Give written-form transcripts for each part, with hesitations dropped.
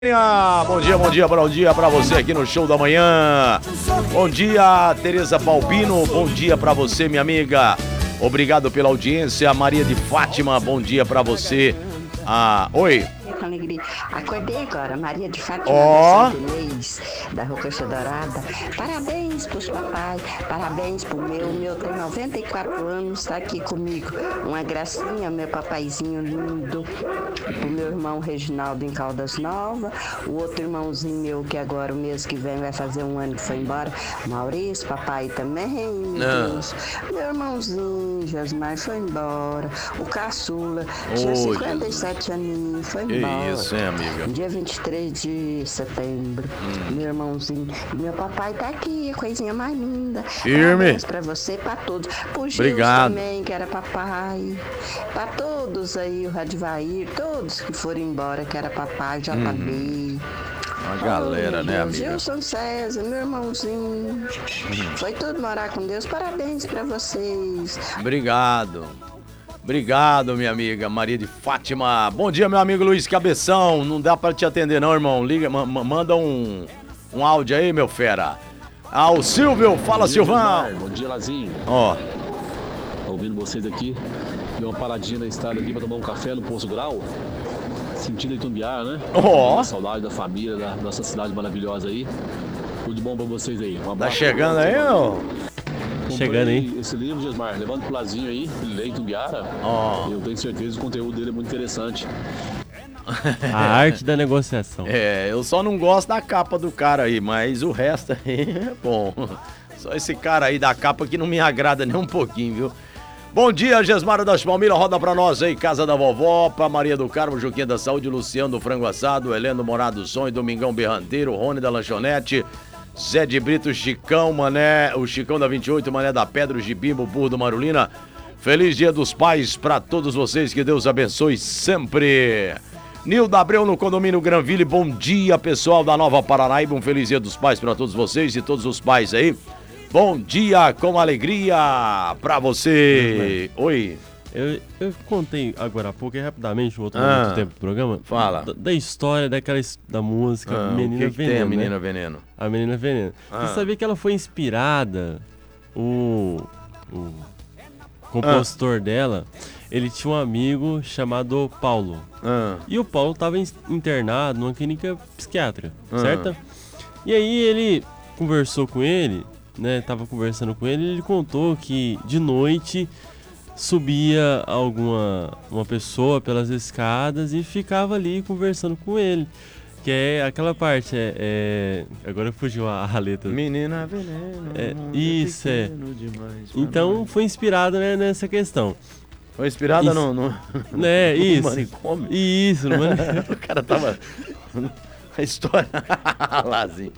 Bom dia pra você aqui no Show da Manhã. Bom dia, Tereza Balbino, bom dia pra você, minha amiga. Obrigado pela audiência. Maria de Fátima, bom dia pra você. Oi. Com alegria. Acordei agora, Maria de Fátima da Rococha Dourada. Parabéns pros papai, parabéns pro meu tem 94 anos, tá aqui comigo. Uma gracinha, meu papaizinho lindo. O meu irmão Reginaldo em Caldas Novas, o outro irmãozinho meu que agora o mês que vem vai fazer um ano que foi embora, Maurício, papai também, meu Deus. Meu irmãozinho Jasmar foi embora, o caçula tinha 57 aninhos, foi embora. Isso, hein, amiga? Dia 23 de setembro, meu irmãozinho. E meu papai tá aqui, coisinha mais linda. Firme. Parabéns pra você, pra todos. Pro Gilson também, que era papai. Pra todos aí, o Radvair, todos que foram embora, que era papai, JB. Uma galera, né, amiga? Gilson César, meu irmãozinho. Foi tudo morar com Deus. Parabéns pra vocês. Obrigado, minha amiga Maria de Fátima. Bom dia, meu amigo Luiz Cabeção. Não dá pra te atender não, irmão. Liga, manda um áudio aí, meu fera. O Silvio, fala, Silvão. Bom dia, Lazinho. Tô ouvindo vocês aqui. Deu uma paradinha na estrada aqui pra tomar um café no Poço Grau. Sentindo Itumbiara, né? Saudade da família, da nossa cidade maravilhosa aí. Tudo bom pra vocês aí. Um abraço. Tá chegando aí, ó? Chegando aí. Esse livro, Jesmar, levando pro Lazinho aí, Lei Itumbiara. Eu tenho certeza que o conteúdo dele é muito interessante. A arte da negociação. Eu só não gosto da capa do cara aí, mas o resto aí é bom. Só esse cara aí da capa que não me agrada nem um pouquinho, viu? Bom dia, Gesmara das Palmeiras, roda pra nós aí, Casa da Vovó, pra Maria do Carmo, Juquinha da Saúde, Luciano do Frango Assado, Heleno Morado Sonho, Domingão Berranteiro, Rony da Lanchonete, Zé de Brito, Chicão, Mané, o Chicão da 28, Mané da Pedra, o Gibimbo, Burro do Marulina. Feliz Dia dos Pais pra todos vocês, que Deus abençoe sempre. Nilda Abreu no condomínio Granville, bom dia, pessoal da Nova Paranaíba, um feliz Dia dos Pais pra todos vocês e todos os pais aí. Bom dia com alegria pra você. Oi. Eu contei agora há pouco, rapidamente, um outro momento do tempo do programa. Fala. Da história da música Menina Veneno. Tem a Menina Veneno? A Menina Veneno. Você sabia que ela foi inspirada, o compositor dela, ele tinha um amigo chamado Paulo. E o Paulo estava internado numa clínica psiquiátrica, certo? E aí ele conversou com ele, né? Tava conversando com ele e ele contou que de noite subia uma pessoa pelas escadas e ficava ali conversando com ele. Que é aquela parte, agora fugiu a letra. Menina Veneno. Isso, Então foi inspirado, né, nessa questão. Foi inspirada no isso. manicômio? Isso, no manicômio. O cara tava... A história... Lazinho.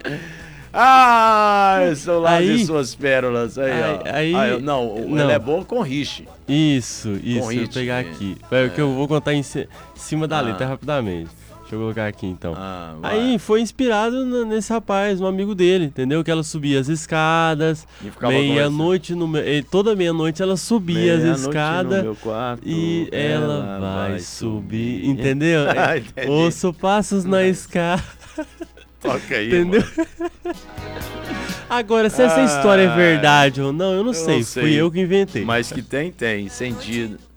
Sou lá de suas pérolas. Ele é bom com Rich. Isso, vou pegar aqui. É o que eu vou contar em cima da letra rapidamente. Deixa eu colocar aqui então. Aí foi inspirado nesse rapaz, um amigo dele, entendeu? Que ela subia as escadas, meia-noite, toda meia-noite ela subia as escadas no meu quarto, e ela vai subir, entendeu? Ouço passos na escada. Toca aí, entendeu? Agora, se essa história é verdade ou não, eu não sei. Fui eu que inventei. Mas que tem sentido.